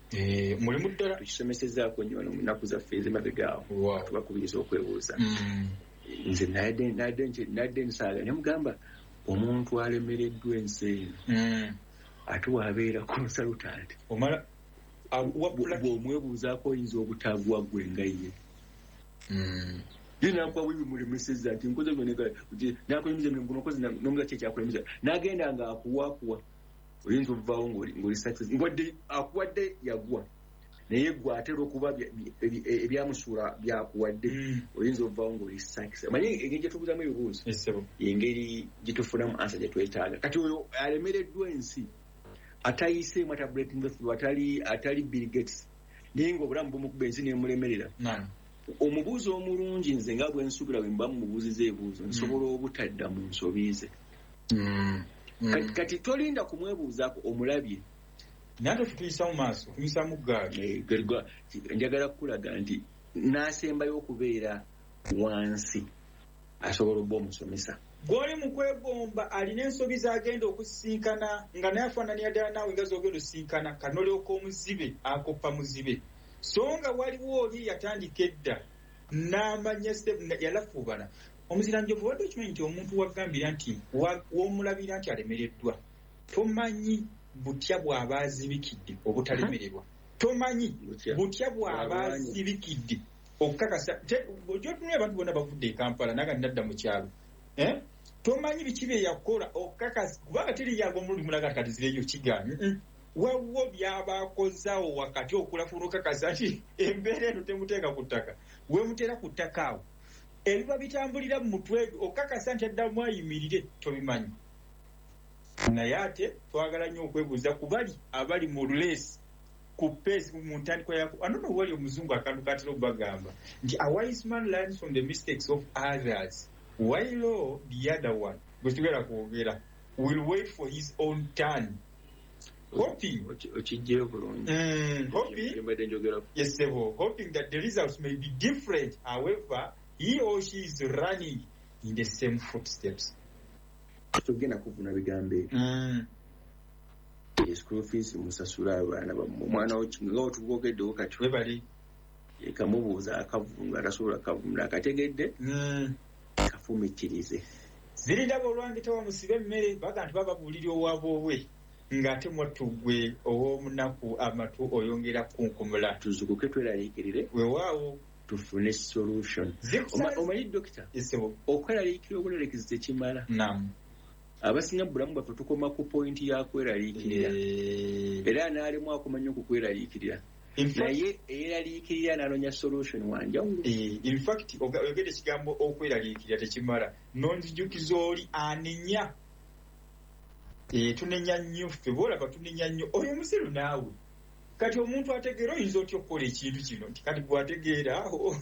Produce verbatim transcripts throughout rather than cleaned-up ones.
eh mulimu ddala tukisomesezzaako nnyo wano mu nnaku zaffe ez'emabegaawo Wow. tubakubiriza okwebuuza Mm. nze nadde nadde nti- nadde nsaaga ne mugamba omuntu alemereddwa ensi eno Mm. ate waabeera consultant omala awapula bw'omwebuuzaako oyinza obutagwa gwe nga ye mm. ye nakuwa wibimulemesezza nti nkoze nakulemiza munokozi nomuza ki ekyakulemiza n'agenda ng'akuwaakuwa oyinza obuvaawo ng'oli success ngwadde akuwadde yagwa naye gwe atera okuba bya- bya- ebyamusuula byakuwadde Mm. oyinza obuvaawo ng'oli success manyi engeri gye tubuuzamu ebibuuzo Esebo. engeri gye tufunamu ansa gye twetaaga kati oyo alemereddwa ensi atayiseemu ata breaking the through atali atali Bill Gates naye ng'obulamu bumukuba ensi nemulemerera Nani? omubuuzo omulungi nze nga bwe nsuubira bwe mba mumubuuziza ebibuuzo nsobola obutadda mu nsobi ze Mm. Kati- kati tolinda kumwebuuzaako omulabye Nate tutuyisa mu maaso tuyisa mu ggaali Eh, Gerigwa, njagala kukulaga nti n'asembayo okubeera wansi asobola obba omusomesa gwoli mu kwegomba alina ensobi z'agenda okusisinkana nga naye afaananira ddala naawe nga z'ogenda osisinkana kanolyoka omuzibe akoppa muzibe so nga waliwo oli yatandika edda n'amanya step yalafuubana omuziranjovu wadde okimanyi nti omuntu wagambira nti wa- w'omulabira nti alemereddwa tomanyi butya bw'aba azibikidde obutalemererwa tomanyi Butya. butya bw'aba Bw'abaanyi. azibikidde okukakasa kyotunye abantu bonna bavudde e Kampala naga nadda mu kyalo eh? tomanyi biki bye yakola okukakasa kubanga teri yago omulundi mulaga kati zireyo kigaanyi waliwo by'abaakozaawo wakati okulafuna okukakasa nti embeera eno temuteeka ku ttaka wemuteera ku ttaka awo ebiba bitambulira mu mutwe okukakasa nti addamu ayimirire tobimanyi naye ate twagala nnyo okwebuuza ku bali abali mu leesi ku peesi mu ntandikwa yako anono wali omuzungu akantu katera okubagamba nti a wise man learns from the mistakes of others while the other one gwe tugenda kwogera will wait for his own turn hoping Oki- okijjeyo bulungi mm, hoping mbadde njogera yes sebo hoping that the results may be different however he or she is running in the same footsteps togenda kuvuna bigambo ebyo mm. school fees musasula abaana bammwe omwana wo nga otugogeddewo kati webali ekamubuuza akavunga atasobola kavumula akategedde mm. kafumikkirize zirindaba olwange tawamusiba emmere baga nti bababuulira owaboobwe ng'ate mwattugwe ow'omunaku amatu oyongera kunkumula tuzukuke tweraliikirire weewaawo tufune solution Oma- omanyi dokita esebo okweraliikirira obulelekezi tekimala nam abasinga bulamu bwaffe tukoma ku pointi ya kweraliikirira era n'alimu akomanya okukweraliikirira naye eyeraliikirira n'anonya solution wanjawulo in fact oga- oyogedde ekigambo okweraliikirira tekimala nonzijukiza oli anenya Eh, tunenya nnyo ffe boolaba tunenya nnyo oyo musiru naawe kati omuntu ategeera oyinza otya okukola ekintu kino nti kati gwategeera awo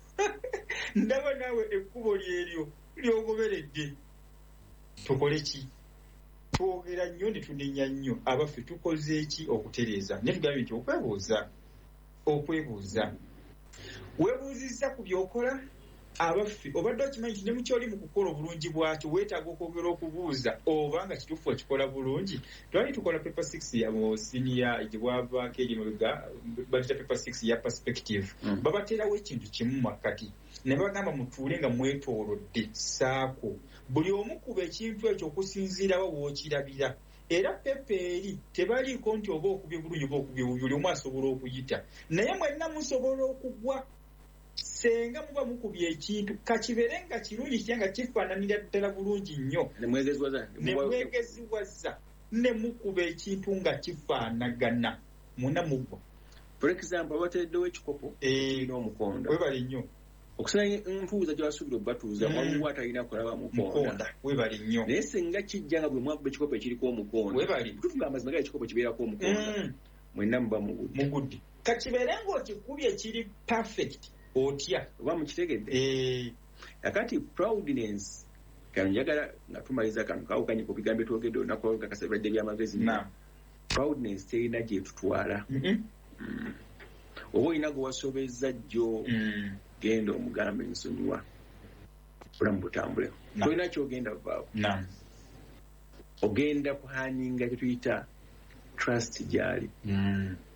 ndaba naawe ekkubo lyeryo lyogoberedde tukole ki twogera nnyo ne tunenya nnyo abaffe tukoze eki okutereeza naye tugambye nti okwebuuza okwebuuza weebuuzizza ku byokola abaffe obadde okimanyi nti ne mukyoli mu kukola obulungi bwakyo weetaaga okwogera okubuuza oba nga kituufu okikola bulungi twali tukola paper six ya mu siniya gyebwavaako eri mabega bagita paper six ya perspective Mm. babateerawo ekintu kimu makkati ne bagamba mutuule nga mwetoolodde saako buli omu kuba ekintu ekyo okusinziirawo bw'okirabira era pepa eri tebaliiko nti oba okubye bulungi oba okubye bubi buli omu asobola okuyita naye mwenna musobola okugwa senga muba mukubye ekintu kakibeere nga kirungi kitya nga kifaananira ddala bulungi nnyo nemwegeziwaza ne mwegeziwaza ne mukuba ekintu nga kifaanagana muna mugwa for example abatereddewo ekikopo n'omukonda webale nnyo okusala entuuza gyewasuubira obbatuuza Mm. waliwo atalina kulaba mukonda mukonda webale nnyo naye singa kijja nga bwe mwakuba ekikopo ekiriko omukonda webali tufuga amazima gali ekikopo kibeerako omukonda Mm, mwenna muba mugudde mugudde kakibeere ng'okikubye kiri perfect otya oba mukitegedde Eh, akati proudness kano njagala nga tumaliza kano kawukanye ku bigambo twogedde olunaku olukakasa ebibadde by'amagezi na proudness terina gyetutwala Mhm. oba olina gwe wasobezza jjo Mm, genda omugambe nsonyiwa bulamu butambule Na. tolina kyogenda vaawo na ogenda kuhaninga kyetuyita trust gyali Mm,